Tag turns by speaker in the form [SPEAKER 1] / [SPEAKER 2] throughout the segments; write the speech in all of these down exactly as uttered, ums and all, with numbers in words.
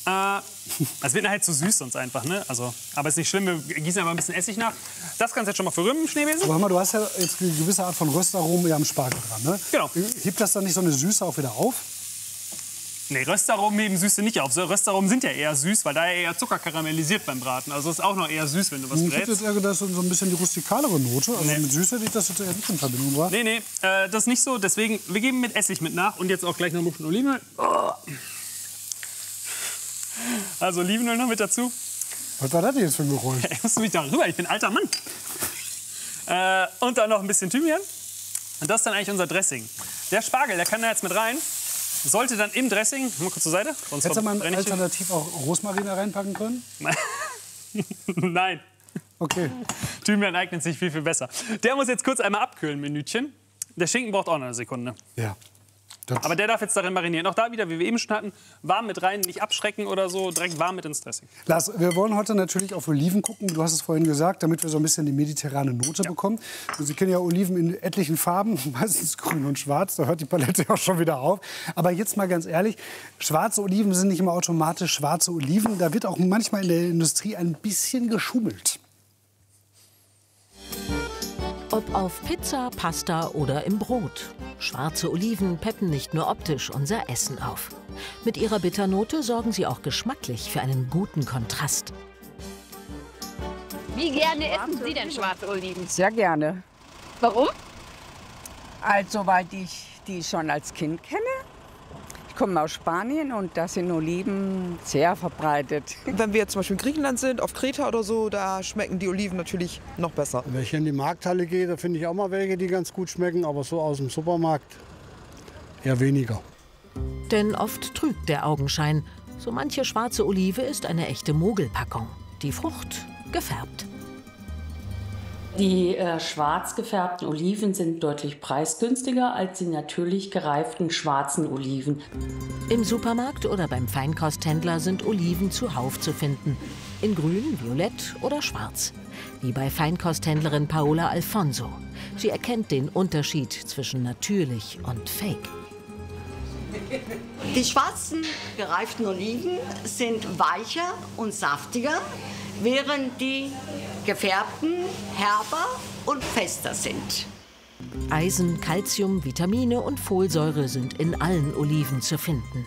[SPEAKER 1] Äh, es wird halt zu süß sonst einfach, ne? Also, aber ist nicht schlimm, wir gießen aber ein bisschen Essig nach. Das kannst du jetzt schon mal verrühren im Schneebesen.
[SPEAKER 2] Aber hör mal, du hast ja jetzt eine gewisse Art von Röstaromen am Spargel dran, ne?
[SPEAKER 1] Genau.
[SPEAKER 2] Hebt das dann nicht so eine Süße auch wieder auf?
[SPEAKER 1] Nee, Röstaromen heben Süße nicht auf. So, Röstaromen sind ja eher süß, weil da ja eher Zucker karamellisiert beim Braten. Also ist auch noch eher süß, wenn du was
[SPEAKER 2] Ich
[SPEAKER 1] brätst.
[SPEAKER 2] hätte jetzt eher das so ein bisschen die rustikalere Note. Also
[SPEAKER 1] Nee.
[SPEAKER 2] mit Süße hätte ich das jetzt eher nicht in Verbindung gebracht.
[SPEAKER 1] Nee, nee, äh, das ist nicht so. Deswegen, wir geben mit Essig mit nach und jetzt auch gleich noch ein bisschen Olivenöl. Oh. Also Olivenöl noch mit dazu.
[SPEAKER 2] Was war das denn jetzt für ein Geräusch?
[SPEAKER 1] Ich muss mich da rüber, ich bin ein alter Mann. Äh, und dann noch ein bisschen Thymian. Und das ist dann eigentlich unser Dressing. Der Spargel, der kann da jetzt mit rein. Sollte dann im Dressing, mal kurz zur Seite. Sonst
[SPEAKER 2] Hätte man
[SPEAKER 1] verbrenne ich den.
[SPEAKER 2] alternativ auch Rosmarin da reinpacken können?
[SPEAKER 1] Nein.
[SPEAKER 2] Okay.
[SPEAKER 1] Thymian eignet sich viel, viel besser. Der muss jetzt kurz einmal abkühlen, Minütchen. Der Schinken braucht auch noch eine Sekunde.
[SPEAKER 2] Ja. Das
[SPEAKER 1] Aber der darf jetzt darin marinieren. Auch da wieder, wie wir eben schon hatten, warm mit rein, nicht abschrecken oder so, direkt warm mit ins Dressing.
[SPEAKER 2] Lars, wir wollen heute natürlich auf Oliven gucken. Du hast es vorhin gesagt, damit wir so ein bisschen die mediterrane Note
[SPEAKER 1] Ja.
[SPEAKER 2] bekommen. Und Sie kennen ja Oliven in etlichen Farben, meistens grün und schwarz. Da hört die Palette auch schon wieder auf. Aber jetzt mal ganz ehrlich, schwarze Oliven sind nicht immer automatisch schwarze Oliven. Da wird auch manchmal in der Industrie ein bisschen geschummelt.
[SPEAKER 3] Ob auf Pizza, Pasta oder im Brot. Schwarze Oliven peppen nicht nur optisch unser Essen auf. Mit ihrer Bitternote sorgen sie auch geschmacklich für einen guten Kontrast.
[SPEAKER 4] Wie gerne essen Sie denn schwarze Oliven?
[SPEAKER 5] Sehr gerne.
[SPEAKER 4] Warum?
[SPEAKER 5] Also, weil ich die schon als Kind kenne. Ich komme aus Spanien und da sind Oliven sehr verbreitet.
[SPEAKER 6] Wenn wir jetzt zum Beispiel in Griechenland sind, auf Kreta oder so, da schmecken die Oliven natürlich noch besser.
[SPEAKER 7] Wenn ich in die Markthalle gehe, da finde ich auch mal welche, die ganz gut schmecken. Aber so aus dem Supermarkt eher weniger.
[SPEAKER 3] Denn oft trügt der Augenschein. So manche schwarze Olive ist eine echte Mogelpackung. Die Frucht gefärbt.
[SPEAKER 8] Die äh, schwarz gefärbten Oliven sind deutlich preisgünstiger als die natürlich gereiften schwarzen Oliven.
[SPEAKER 3] Im Supermarkt oder beim Feinkosthändler sind Oliven zuhauf zu finden. In grün, violett oder schwarz. Wie bei Feinkosthändlerin Paola Alfonso. Sie erkennt den Unterschied zwischen natürlich und fake.
[SPEAKER 9] Die schwarzen gereiften Oliven sind weicher und saftiger, während die gefärbten herber und fester sind.
[SPEAKER 3] Eisen, Calcium, Vitamine und Folsäure sind in allen Oliven zu finden.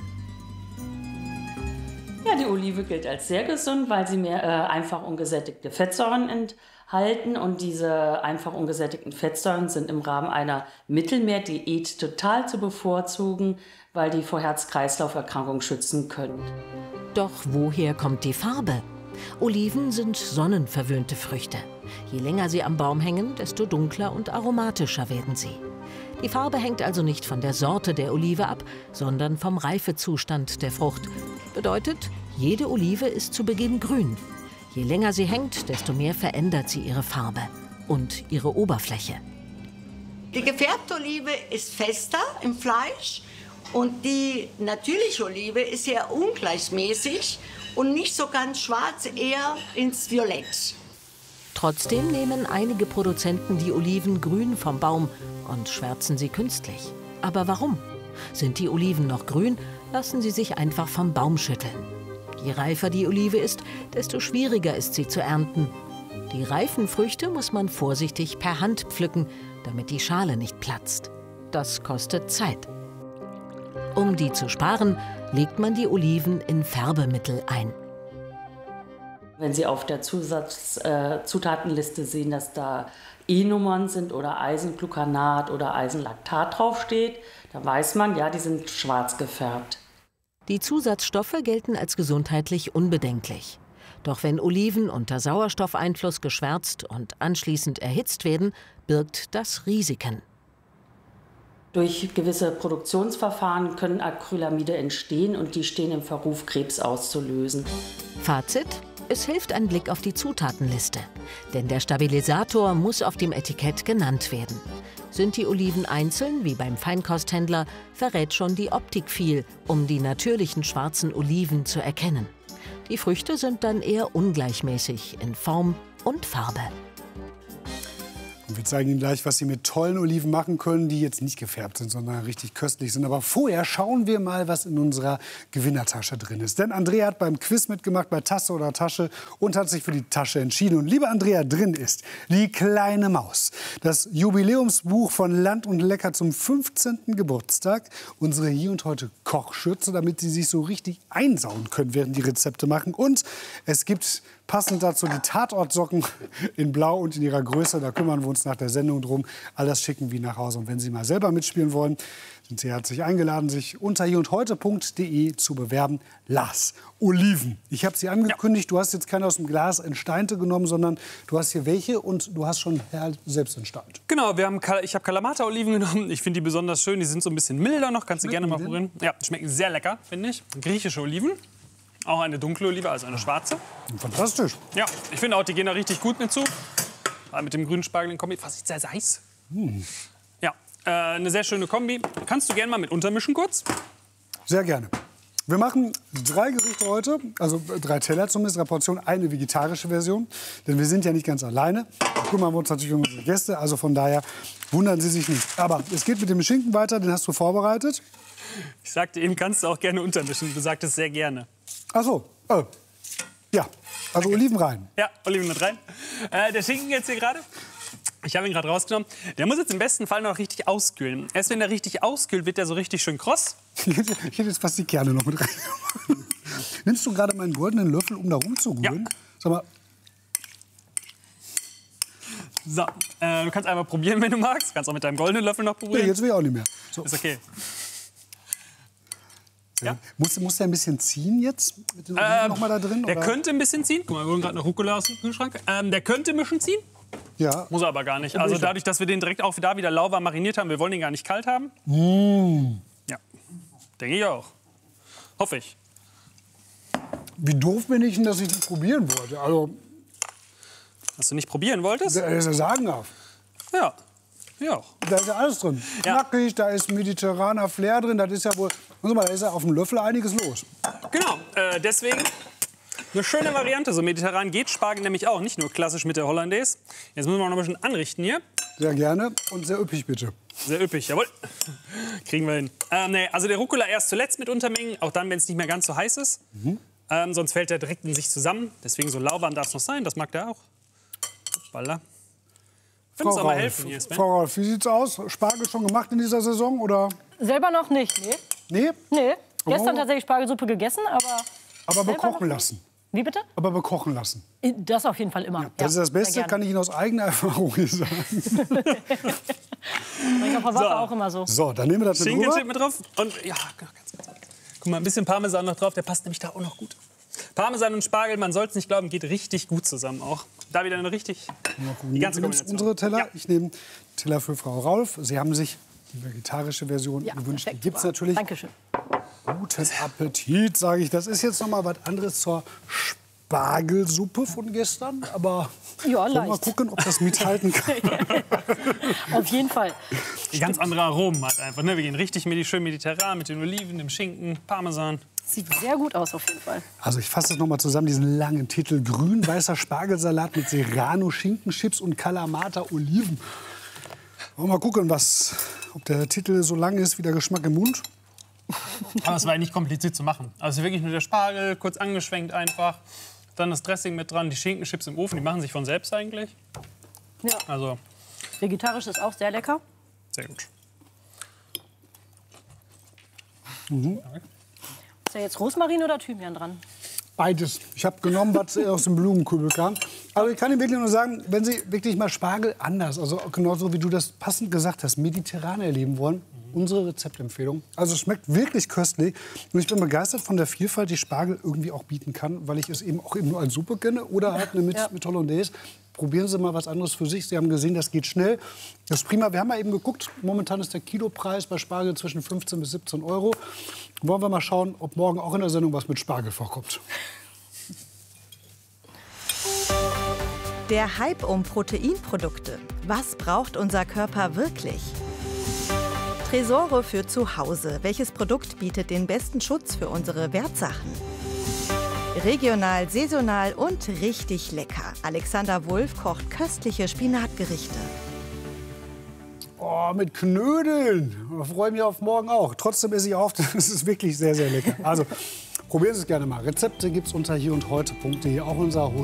[SPEAKER 8] Ja, die Olive gilt als sehr gesund, weil sie mehr äh, einfach ungesättigte Fettsäuren enthalten. Und diese einfach ungesättigten Fettsäuren sind im Rahmen einer Mittelmeerdiät total zu bevorzugen, weil die vor Herz-Kreislauf-Erkrankungen schützen können.
[SPEAKER 3] Doch woher kommt die Farbe? Oliven sind sonnenverwöhnte Früchte. Je länger sie am Baum hängen, desto dunkler und aromatischer werden sie. Die Farbe hängt also nicht von der Sorte der Olive ab, sondern vom Reifezustand der Frucht. Bedeutet, jede Olive ist zu Beginn grün. Je länger sie hängt, desto mehr verändert sie ihre Farbe und ihre Oberfläche.
[SPEAKER 9] Die gefärbte Olive ist fester im Fleisch und die natürliche Olive ist sehr ungleichmäßig und nicht so ganz schwarz, eher ins Violett.
[SPEAKER 3] Trotzdem nehmen einige Produzenten die Oliven grün vom Baum und schwärzen sie künstlich. Aber warum? Sind die Oliven noch grün, lassen sie sich einfach vom Baum schütteln. Je reifer die Olive ist, desto schwieriger ist sie zu ernten. Die reifen Früchte muss man vorsichtig per Hand pflücken, damit die Schale nicht platzt. Das kostet Zeit. Um die zu sparen, legt man die Oliven in Färbemittel ein.
[SPEAKER 8] Wenn Sie auf der Zusatzzutatenliste äh, sehen, dass da E-Nummern sind oder Eisenglucanat oder Eisenlaktat draufsteht, dann weiß man, ja, die sind schwarz gefärbt.
[SPEAKER 3] Die Zusatzstoffe gelten als gesundheitlich unbedenklich. Doch wenn Oliven unter Sauerstoffeinfluss geschwärzt und anschließend erhitzt werden, birgt das Risiken.
[SPEAKER 8] Durch gewisse Produktionsverfahren können Acrylamide entstehen und die stehen im Verruf, Krebs auszulösen.
[SPEAKER 3] Fazit: Es hilft ein Blick auf die Zutatenliste. Denn der Stabilisator muss auf dem Etikett genannt werden. Sind die Oliven einzeln, wie beim Feinkosthändler, verrät schon die Optik viel, um die natürlichen schwarzen Oliven zu erkennen. Die Früchte sind dann eher ungleichmäßig in Form und Farbe.
[SPEAKER 2] Wir zeigen Ihnen gleich, was Sie mit tollen Oliven machen können, die jetzt nicht gefärbt sind, sondern richtig köstlich sind. Aber vorher schauen wir mal, was in unserer Gewinnertasche drin ist. Denn Andrea hat beim Quiz mitgemacht, bei Tasse oder Tasche, und hat sich für die Tasche entschieden. Und liebe Andrea, drin ist die kleine Maus, das Jubiläumsbuch von Land und Lecker zum fünfzehnten Geburtstag, unsere Hier und Heute Kochschürze, damit Sie sich so richtig einsauen können, während die Rezepte machen. Und es gibt passend dazu die Tatortsocken in Blau und in ihrer Größe. Da kümmern wir uns nach der Sendung drum. All das schicken wir nach Hause. Und wenn Sie mal selber mitspielen wollen, sind Sie herzlich eingeladen, sich unter hier und heute punkt de zu bewerben. Lars, Oliven. Ich habe sie angekündigt. Ja. Du hast jetzt keine aus dem Glas entsteinte genommen, sondern du hast hier welche und du hast schon selbst entsteint.
[SPEAKER 1] Genau, wir haben, ich habe Kalamata-Oliven genommen. Ich finde die besonders schön. Die sind so ein bisschen milder noch. Kannst du gerne mal probieren. Ja, schmecken sehr lecker, finde ich. Griechische Oliven. Auch eine dunkle Olive, also eine schwarze.
[SPEAKER 2] Fantastisch.
[SPEAKER 1] Ja, ich finde auch, die gehen da richtig gut mit zu. Mit dem grünen Spargel in Kombi. Fast sehr heiß. Hm. Ja, äh, eine sehr schöne Kombi. Kannst du gerne mal mit untermischen kurz?
[SPEAKER 2] Sehr gerne. Wir machen drei Gerichte heute, also drei Teller zumindest, drei Portionen, eine vegetarische Version. Denn wir sind ja nicht ganz alleine. Da kümmern wir uns natürlich um unsere Gäste, also von daher wundern Sie sich nicht. Aber es geht mit dem Schinken weiter, den hast du vorbereitet.
[SPEAKER 1] Ich sagte eben, kannst du auch gerne untermischen. Du sagtest sehr gerne.
[SPEAKER 2] Ach so, oh. Ja, also okay. Oliven rein.
[SPEAKER 1] Ja, Oliven mit rein. Äh, der Schinken jetzt hier gerade, ich habe ihn gerade rausgenommen, der muss jetzt im besten Fall noch richtig auskühlen. Erst wenn er richtig auskühlt, wird er so richtig schön kross.
[SPEAKER 2] Ich hätte, ich hätte jetzt fast die Kerne noch mit rein. Nimmst du gerade meinen goldenen Löffel, um da rumzurühren? Ja. Sag mal.
[SPEAKER 1] So, äh, du kannst einmal probieren, wenn du magst. Du kannst auch mit deinem goldenen Löffel noch probieren.
[SPEAKER 2] Nee, jetzt will ich auch nicht mehr. So.
[SPEAKER 1] Ist okay.
[SPEAKER 2] Ja. Muss, muss der ein bisschen ziehen jetzt? Mit den Oliven
[SPEAKER 1] ähm,
[SPEAKER 2] noch mal da drin?
[SPEAKER 1] Der
[SPEAKER 2] oder?
[SPEAKER 1] könnte ein bisschen ziehen. Guck mal, wir holen gerade eine Rucola aus dem Kühlschrank. Ähm, der könnte mischen ziehen.
[SPEAKER 2] Ja.
[SPEAKER 1] Muss er aber gar nicht. Also dadurch, dass wir den direkt auch da wieder lauwarm mariniert haben, wir wollen den gar nicht kalt haben.
[SPEAKER 2] Mm.
[SPEAKER 1] Ja, denke ich auch. Hoffe ich.
[SPEAKER 2] Wie doof bin ich denn, dass ich das probieren wollte? Also,
[SPEAKER 1] dass du nicht probieren wolltest?
[SPEAKER 2] Das ist ja sagenhaft.
[SPEAKER 1] Ja, ja auch.
[SPEAKER 2] Da ist ja alles drin.
[SPEAKER 1] Ja.
[SPEAKER 2] Knackig, da ist mediterraner Flair drin. Das ist ja wohl, muss mal, da ist ja auf dem Löffel einiges los.
[SPEAKER 1] Genau, äh, deswegen eine schöne Variante. So mediterran geht Spargel nämlich auch, nicht nur klassisch mit der Hollandaise. Jetzt müssen wir noch ein bisschen anrichten hier.
[SPEAKER 2] Sehr gerne und sehr üppig, bitte.
[SPEAKER 1] Sehr üppig, jawohl. Kriegen wir hin. Ähm, nee, also der Rucola erst zuletzt mit untermengen, auch dann, wenn es nicht mehr ganz so heiß ist. Mhm. Ähm, sonst fällt er direkt in sich zusammen. Deswegen so lauwarm darf es noch sein, das mag der auch. Hoppala.
[SPEAKER 2] Frau
[SPEAKER 1] auch mal
[SPEAKER 2] Rolf,
[SPEAKER 1] helfen hier, Sven.
[SPEAKER 2] Frau Rolf, wie sieht's aus? Spargel schon gemacht in dieser Saison, oder?
[SPEAKER 10] Selber noch nicht, nee.
[SPEAKER 2] Nee?
[SPEAKER 10] Nee. Gestern
[SPEAKER 2] Oh.
[SPEAKER 10] tatsächlich Spargelsuppe gegessen, aber...
[SPEAKER 2] Aber
[SPEAKER 10] selber
[SPEAKER 2] bekochen
[SPEAKER 10] noch
[SPEAKER 2] lassen.
[SPEAKER 10] Wie bitte?
[SPEAKER 2] Aber bekochen lassen.
[SPEAKER 10] Das auf jeden Fall immer.
[SPEAKER 2] Das ist das Beste, kann ich Ihnen aus eigener Erfahrung sagen.
[SPEAKER 10] Ich auf der Woche auch immer so.
[SPEAKER 2] So, dann nehmen wir das mit
[SPEAKER 1] Schinken
[SPEAKER 2] rüber.
[SPEAKER 1] steht mit drauf. Und ja, ganz, ganz. Guck mal, ein bisschen Parmesan noch drauf, der passt nämlich da auch noch gut. Parmesan und Spargel, man soll es nicht glauben, geht richtig gut zusammen auch. Da wieder eine richtig, die ganze
[SPEAKER 2] Du nimmst
[SPEAKER 1] Kombination.
[SPEAKER 2] unsere Teller.
[SPEAKER 1] Ja.
[SPEAKER 2] Ich nehme Teller für Frau Rolf. Sie haben sich die vegetarische Version
[SPEAKER 10] Ja,
[SPEAKER 2] gewünscht. Die
[SPEAKER 10] perfekt.
[SPEAKER 2] gibt es natürlich.
[SPEAKER 10] Dankeschön.
[SPEAKER 2] Guten Appetit, sage ich. Das ist jetzt noch mal was anderes zur Spargelsuppe von gestern. Aber
[SPEAKER 10] Ja,
[SPEAKER 2] wollen wir mal
[SPEAKER 10] leicht.
[SPEAKER 2] gucken, ob das mithalten kann.
[SPEAKER 10] Auf jeden Fall.
[SPEAKER 1] Die ganz andere Aromen halt einfach. Ne? Wir gehen richtig medi- schön mediterran mit den Oliven, dem Schinken, Parmesan.
[SPEAKER 10] Sieht sehr gut aus auf jeden Fall.
[SPEAKER 2] Also ich fasse das noch mal zusammen, diesen langen Titel. Grün-weißer Spargelsalat mit Serrano-Schinkenchips und Kalamata-Oliven. Wollen wir mal gucken, was, ob der Titel so lang ist wie der Geschmack im Mund.
[SPEAKER 1] Aber es war ja nicht kompliziert zu machen. Also wirklich nur der Spargel, kurz angeschwenkt einfach. Dann das Dressing mit dran, die Schinkenchips im Ofen, die machen sich von selbst eigentlich.
[SPEAKER 10] Ja.
[SPEAKER 1] Also
[SPEAKER 10] Vegetarisch ist auch sehr lecker.
[SPEAKER 1] sehr gut.
[SPEAKER 2] Mhm.
[SPEAKER 10] Ist da jetzt Rosmarin oder Thymian dran?
[SPEAKER 2] Beides. Ich habe genommen, was aus dem Blumenkübel kam. Aber ich kann Ihnen wirklich nur sagen, wenn Sie wirklich mal Spargel anders, also genauso wie du das passend gesagt hast, mediterran erleben wollen, unsere Rezeptempfehlung. Also es schmeckt wirklich köstlich. Und ich bin begeistert von der Vielfalt, die Spargel irgendwie auch bieten kann, weil ich es eben auch eben nur als Suppe kenne oder halt eine mit,
[SPEAKER 10] Ja.
[SPEAKER 2] mit Hollandaise. Probieren Sie mal was anderes für sich. Sie haben gesehen, das geht schnell. Das ist prima. Wir haben mal eben geguckt, momentan ist der Kilopreis bei Spargel zwischen fünfzehn bis siebzehn Euro. Wollen wir mal schauen, ob morgen auch in der Sendung was mit Spargel vorkommt.
[SPEAKER 11] Der Hype um Proteinprodukte. Was braucht unser Körper wirklich? Tresore für zu Hause. Welches Produkt bietet den besten Schutz für unsere Wertsachen? Regional, saisonal und richtig lecker. Alexander Wulff kocht köstliche Spinatgerichte.
[SPEAKER 2] Oh, mit Knödeln. Da freue ich mich auf morgen auch. Trotzdem esse ich auf. Das ist wirklich sehr, sehr lecker. Also probieren Sie es gerne mal. Rezepte gibt es unter hier und heute punkt de. Auch unser